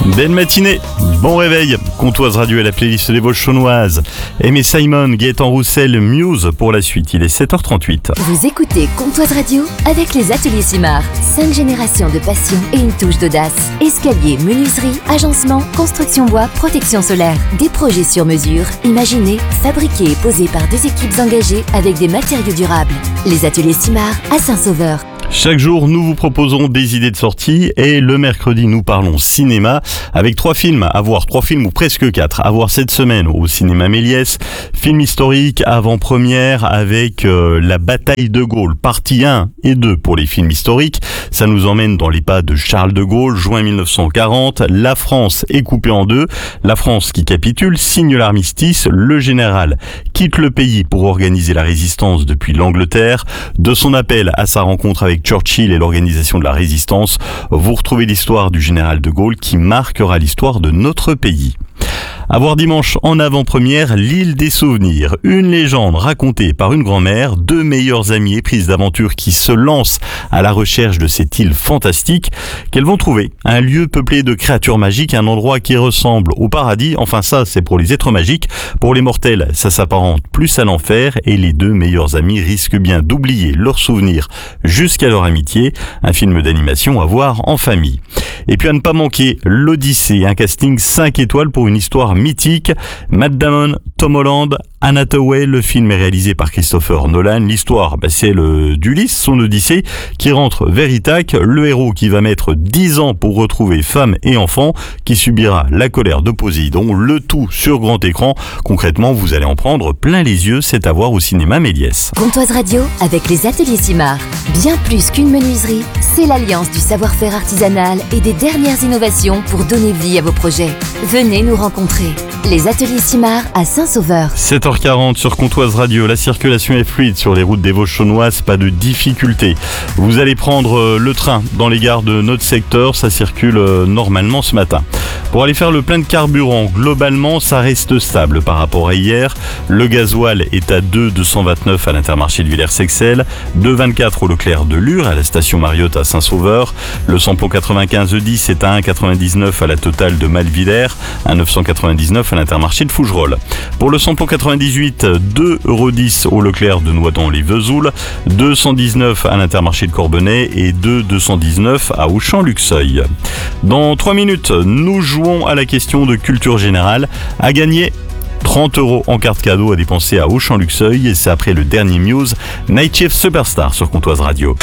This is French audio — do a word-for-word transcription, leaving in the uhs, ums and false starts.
Belle matinée, bon réveil, Comptoise Radio et la playlist des Vosges-Chaunoises. Aimé Simon, Gaëtan Roussel, Muse pour la suite, il est sept heures trente-huit. Vous écoutez Comptoise Radio avec les ateliers Simard. Cinq générations de passion et une touche d'audace. Escalier, menuiserie, agencement, construction bois, protection solaire. Des projets sur mesure, imaginés, fabriqués et posés par des équipes engagées avec des matériaux durables. Les ateliers Simard à Saint-Sauveur. Chaque jour, nous vous proposons des idées de sortie et le mercredi, nous parlons cinéma avec trois films à voir, trois films ou presque quatre à voir cette semaine au cinéma Méliès. Film historique avant-première avec euh, La bataille de Gaulle, partie un et deux pour les films historiques. Ça nous emmène dans les pas de Charles de Gaulle, juin mille neuf cent quarante. La France est coupée en deux. La France qui capitule, signe l'armistice. Le général quitte le pays pour organiser la résistance depuis l'Angleterre. De son appel à sa rencontre avec Churchill et l'organisation de la résistance, vous retrouvez l'histoire du général de Gaulle qui marquera l'histoire de notre pays. À voir dimanche en avant-première, L'île des souvenirs, une légende racontée par une grand-mère, deux meilleures amies éprises d'aventure qui se lancent à la recherche de cette île fantastique qu'elles vont trouver. Un lieu peuplé de créatures magiques, un endroit qui ressemble au paradis, enfin ça c'est pour les êtres magiques, pour les mortels ça s'apparente plus à l'enfer et les deux meilleures amies risquent bien d'oublier leurs souvenirs jusqu'à leur amitié, un film d'animation à voir en famille. Et puis à ne pas manquer l'Odyssée, un casting cinq étoiles pour une histoire mythique. Matt Damon, Tom Holland, Anne Hathaway, le film est réalisé par Christopher Nolan. L'histoire, bah, c'est le d'Ulysse, son Odyssée, qui rentre vers Ithaque, le héros qui va mettre dix ans pour retrouver femme et enfant, qui subira la colère de Poséidon, le tout sur grand écran. Concrètement, vous allez en prendre plein les yeux, c'est à voir au cinéma Méliès. Comptoise Radio avec les ateliers Simard. Bien plus qu'une menuiserie, c'est l'alliance du savoir-faire artisanal et des dernières innovations pour donner vie à vos projets. Venez nous rencontrer. Les ateliers Simard à Saint-Sauveur. sept heures quarante sur Comptoise Radio, la circulation est fluide sur les routes des Vosges-Chaunoises, pas de difficulté. Vous allez prendre le train dans les gares de notre secteur, ça circule normalement ce matin. Pour aller faire le plein de carburant, globalement ça reste stable par rapport à hier. Le gasoil est à deux deux cent vingt-neuf à l'Intermarché de Villers-Sexel, deux vingt-quatre au Leclerc de Lure, à la station Mariotte à Saint-Sauveur. Le samplon quatre-vingt-quinze dix est à un quatre-vingt-dix-neuf à la Total de Malvillers, à neuf cent quatre-vingt-dix-neuf à l'Intermarché de Fougerolles. Pour le samplon quatre-vingt-dix-huit, deux euros dix au Leclerc de Noidans-les-Vesoul, deux cent dix-neuf à l'Intermarché de Corbonnet et deux deux cent dix-neuf à Auchan-Luxeuil. Dans trois minutes, nous jouons à la question de culture générale. À gagner trente euros en carte cadeau à dépenser à Auchan-Luxeuil et c'est après le dernier Muse, Night Shift Superstar sur Comptoise Radio.